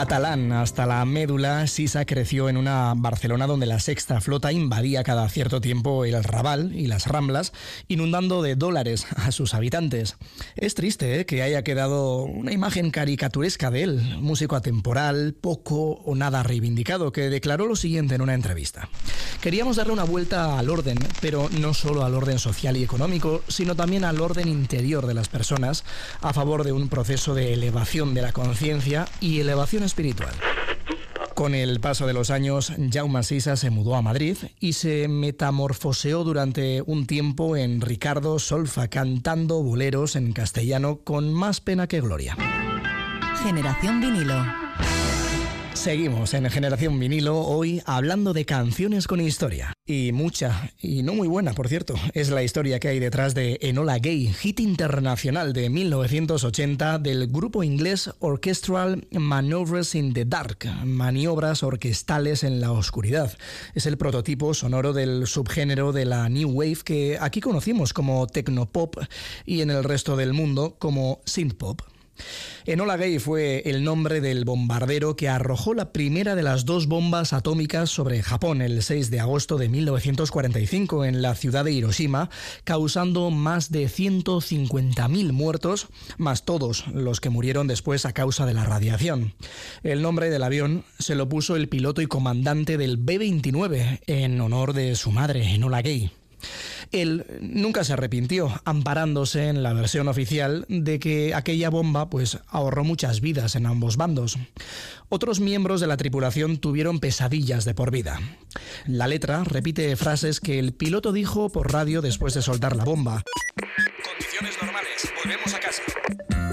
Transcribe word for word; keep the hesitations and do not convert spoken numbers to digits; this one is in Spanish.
Catalán hasta la médula, Sisa creció en una Barcelona donde la Sexta Flota invadía cada cierto tiempo el Raval y las Ramblas, inundando de dólares a sus habitantes. Es triste ¿eh? que haya quedado una imagen caricaturesca de él, músico atemporal, poco o nada reivindicado, que declaró lo siguiente en una entrevista. Queríamos darle una vuelta al orden, pero no solo al orden social y económico, sino también al orden interior de las personas, a favor de un proceso de elevación de la conciencia y elevación espiritual. Con el paso de los años, Jaume Sisa se mudó a Madrid y se metamorfoseó durante un tiempo en Ricardo Solfa, cantando boleros en castellano con más pena que gloria. Generación Vinilo. Seguimos en Generación Vinilo, hoy hablando de canciones con historia. Y mucha, y no muy buena, por cierto, es la historia que hay detrás de Enola Gay, hit internacional de mil novecientos ochenta del grupo inglés Orchestral Manoeuvres in the Dark, maniobras orquestales en la oscuridad. Es el prototipo sonoro del subgénero de la New Wave que aquí conocimos como Tecnopop y en el resto del mundo como Synthpop. Enola Gay fue el nombre del bombardero que arrojó la primera de las dos bombas atómicas sobre Japón el seis de agosto de mil novecientos cuarenta y cinco en la ciudad de Hiroshima, causando más de ciento cincuenta mil muertos, más todos los que murieron después a causa de la radiación. El nombre del avión se lo puso el piloto y comandante del B veintinueve en honor de su madre, Enola Gay. Él nunca se arrepintió, amparándose en la versión oficial de que aquella bomba pues ahorró muchas vidas en ambos bandos. Otros miembros de la tripulación tuvieron pesadillas de por vida. La letra repite frases que el piloto dijo por radio después de soltar la bomba. Condiciones normales, volvemos a casa.